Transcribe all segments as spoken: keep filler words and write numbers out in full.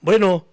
Bueno,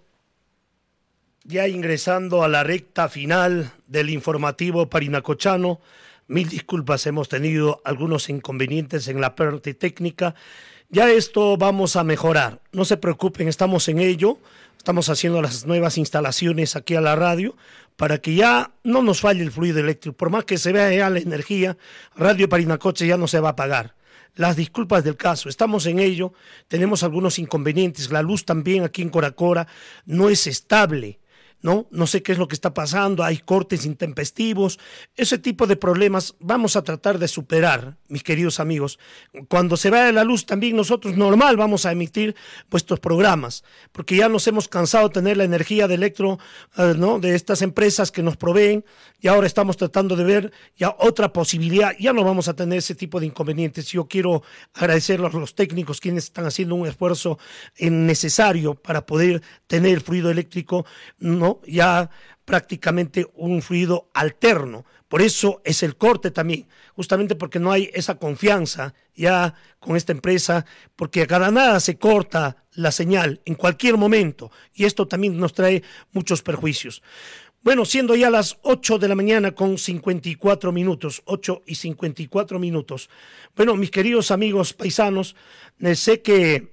ya ingresando a la recta final del informativo parinacochano, mil disculpas, hemos tenido algunos inconvenientes en la parte técnica. Ya esto vamos a mejorar, no se preocupen, estamos en ello, estamos haciendo las nuevas instalaciones aquí a la radio para que ya no nos falle el fluido eléctrico, por más que se vea ya la energía, Radio Parinacocha ya no se va a apagar. Las disculpas del caso, estamos en ello, tenemos algunos inconvenientes, la luz también aquí en Coracora no es estable, ¿no? No sé qué es lo que está pasando, hay cortes intempestivos, ese tipo de problemas vamos a tratar de superar, mis queridos amigos. Cuando se vaya la luz también nosotros normal vamos a emitir vuestros programas, porque ya nos hemos cansado de tener la energía de electro, uh, ¿no? de estas empresas que nos proveen, y ahora estamos tratando de ver ya otra posibilidad, ya no vamos a tener ese tipo de inconvenientes. Yo quiero agradecer a los técnicos quienes están haciendo un esfuerzo necesario para poder tener el fluido eléctrico, ¿no? ya prácticamente un fluido alterno. Por eso es el corte también, justamente porque no hay esa confianza ya con esta empresa, porque a cada nada se corta la señal en cualquier momento, y esto también nos trae muchos perjuicios. Bueno, siendo ya las ocho de la mañana con cincuenta y cuatro minutos, ocho y cincuenta y cuatro minutos. Bueno, mis queridos amigos paisanos, eh, sé que,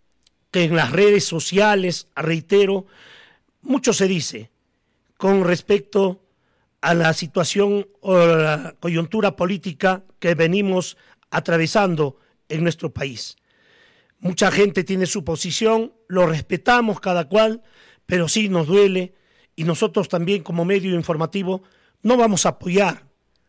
que en las redes sociales, reitero, mucho se dice con respecto a la situación o la coyuntura política que venimos atravesando en nuestro país. Mucha gente tiene su posición, lo respetamos cada cual, pero sí nos duele, y nosotros también como medio informativo no vamos a apoyar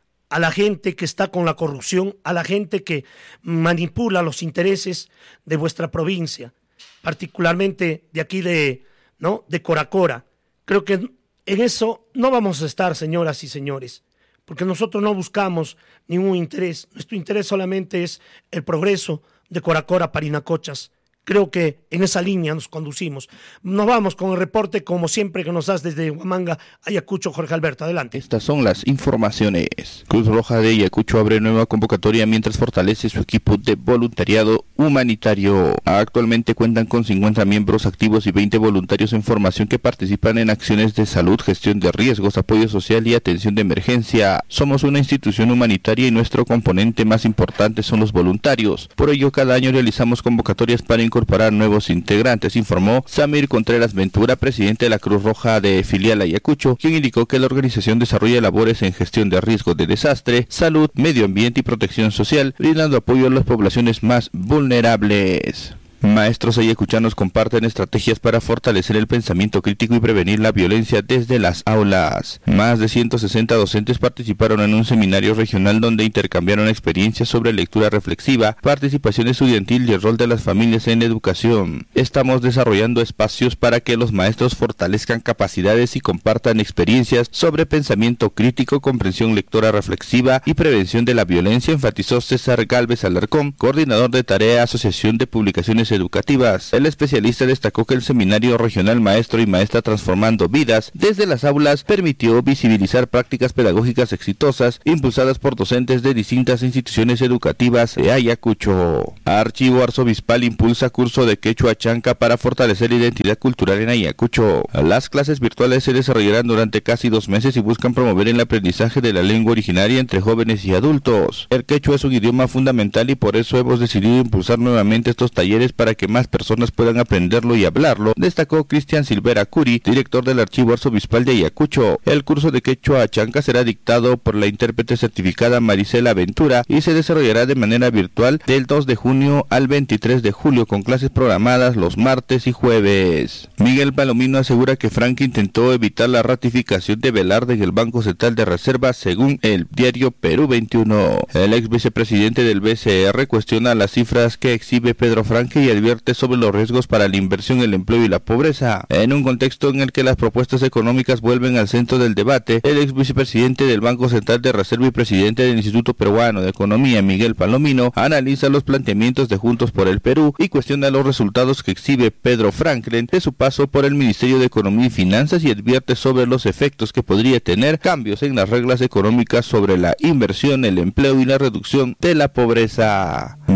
a la gente que está con la corrupción, a la gente que manipula los intereses de vuestra provincia, particularmente de aquí de, ¿no? de Coracora. Creo que en eso no vamos a estar, señoras y señores, porque nosotros no buscamos ningún interés. Nuestro interés solamente es el progreso de Coracora, Parinacochas. Creo que en esa línea nos conducimos. Nos vamos con el reporte, como siempre, que nos das desde Huamanga, Ayacucho. Jorge Alberto, adelante. Estas son las informaciones. Cruz Roja de Ayacucho abre nueva convocatoria mientras fortalece su equipo de voluntariado humanitario. Actualmente cuentan con cincuenta miembros activos y veinte voluntarios en formación que participan en acciones de salud, gestión de riesgos, apoyo social y atención de emergencia. Somos una institución humanitaria y nuestro componente más importante son los voluntarios. Por ello, cada año realizamos convocatorias para incorporar incorporar nuevos integrantes, informó Samir Contreras Ventura, presidente de la Cruz Roja de filial Ayacucho, quien indicó que la organización desarrolla labores en gestión de riesgos de desastre, salud, medio ambiente y protección social, brindando apoyo a las poblaciones más vulnerables. Maestros ayacuchanos comparten estrategias para fortalecer el pensamiento crítico y prevenir la violencia desde las aulas. Más de ciento sesenta docentes participaron en un seminario regional donde intercambiaron experiencias sobre lectura reflexiva, participación estudiantil y el rol de las familias en la educación. Estamos desarrollando espacios para que los maestros fortalezcan capacidades y compartan experiencias sobre pensamiento crítico, comprensión lectora reflexiva y prevención de la violencia, enfatizó César Gálvez Alarcón, coordinador de tarea Asociación de Publicaciones Educativas. El especialista destacó que el seminario regional Maestro y Maestra Transformando Vidas desde las aulas permitió visibilizar prácticas pedagógicas exitosas impulsadas por docentes de distintas instituciones educativas de Ayacucho. Archivo Arzobispal impulsa curso de quechua chanca para fortalecer la identidad cultural en Ayacucho. Las clases virtuales se desarrollarán durante casi dos meses y buscan promover el aprendizaje de la lengua originaria entre jóvenes y adultos. El quechua es un idioma fundamental y por eso hemos decidido impulsar nuevamente estos talleres para que más personas puedan aprenderlo y hablarlo, destacó Cristian Silvera Curi, director del Archivo Arzobispal de Ayacucho. El curso de quechua chanca será dictado por la intérprete certificada Marisela Ventura y se desarrollará de manera virtual del dos de junio al veintitrés de julio con clases programadas los martes y jueves. Miguel Palomino asegura que Frank intentó evitar la ratificación de Velarde en el Banco Central de Reserva según el diario Perú veintiuno. El ex vicepresidente del B C R cuestiona las cifras que exhibe Pedro Franque y advierte sobre los riesgos para la inversión, el empleo y la pobreza. En un contexto en el que las propuestas económicas vuelven al centro del debate, el ex vicepresidente del Banco Central de Reserva y presidente del Instituto Peruano de Economía, Miguel Palomino, analiza los planteamientos de Juntos por el Perú y cuestiona los resultados que exhibe Pedro Franklin de su paso por el Ministerio de Economía y Finanzas y advierte sobre los efectos que podría tener cambios en las reglas económicas sobre la inversión, el empleo y la reducción de la pobreza.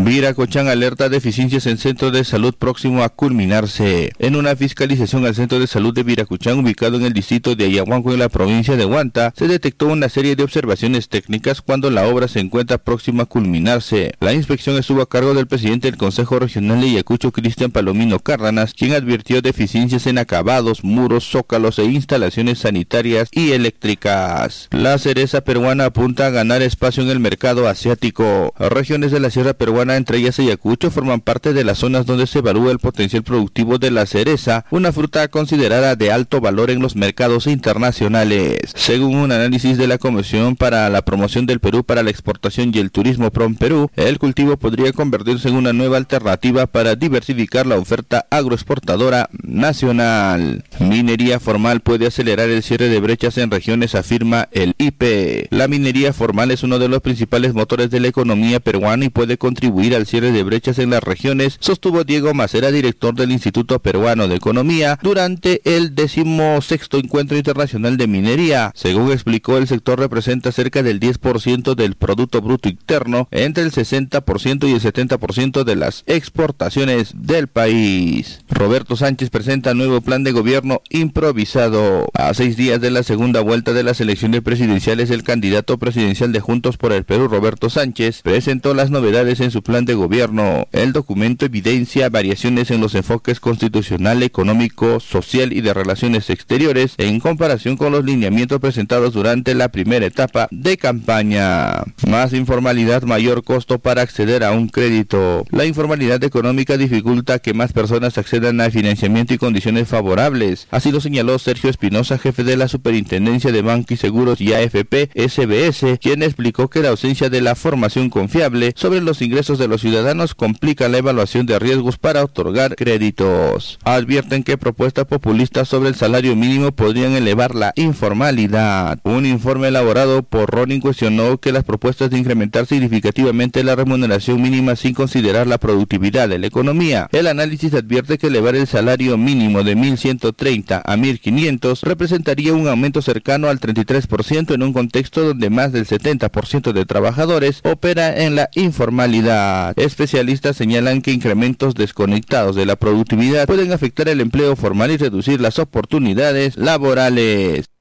Viracochán alerta deficiencias en centro de salud próximo a culminarse. En una fiscalización al centro de salud de Viracochán, ubicado en el distrito de Ayahuanco en la provincia de Huanta, se detectó una serie de observaciones técnicas cuando la obra se encuentra próxima a culminarse. La inspección estuvo a cargo del presidente del Consejo Regional de Ayacucho, Cristian Palomino Cárdenas, quien advirtió deficiencias en acabados, muros, zócalos e instalaciones sanitarias y eléctricas. La cereza peruana apunta a ganar espacio en el mercado asiático. Regiones de la sierra peruana, entre ellas Ayacucho, forman parte de las zonas donde se evalúa el potencial productivo de la cereza, una fruta considerada de alto valor en los mercados internacionales. Según un análisis de la Comisión para la Promoción del Perú para la Exportación y el Turismo PROMPERÚ, el cultivo podría convertirse en una nueva alternativa para diversificar la oferta agroexportadora nacional. Minería formal puede acelerar el cierre de brechas en regiones, afirma el I P. La minería formal es uno de los principales motores de la economía peruana y puede contribuir al cierre de brechas en las regiones, sostuvo Diego Macera, director del Instituto Peruano de Economía, durante el decimosexto Encuentro Internacional de Minería. Según explicó, el sector representa cerca del diez por ciento del Producto Bruto Interno, entre el sesenta por ciento y el setenta por ciento de las exportaciones del país. Roberto Sánchez presenta nuevo plan de gobierno improvisado. A seis días de la segunda vuelta de las elecciones presidenciales, el candidato presidencial de Juntos por el Perú, Roberto Sánchez, presentó las novedades en su plan de gobierno. El documento evidencia variaciones en los enfoques constitucional, económico, social y de relaciones exteriores en comparación con los lineamientos presentados durante la primera etapa de campaña. Más informalidad, mayor costo para acceder a un crédito. La informalidad económica dificulta que más personas accedan a financiamiento y condiciones favorables. Así lo señaló Sergio Espinosa, jefe de la Superintendencia de Banca y Seguros y A F P S B S, quien explicó que la ausencia de la formación confiable sobre los ingresos de los ciudadanos complica la evaluación de riesgos para otorgar créditos. Advierten que propuestas populistas sobre el salario mínimo podrían elevar la informalidad. Un informe elaborado por Ronin cuestionó que las propuestas de incrementar significativamente la remuneración mínima sin considerar la productividad de la economía. El análisis advierte que elevar el salario mínimo de mil ciento treinta a mil quinientos representaría un aumento cercano al treinta y tres por ciento en un contexto donde más del setenta por ciento de trabajadores opera en la informalidad. Especialistas señalan que incrementos desconectados de la productividad pueden afectar el empleo formal y reducir las oportunidades laborales.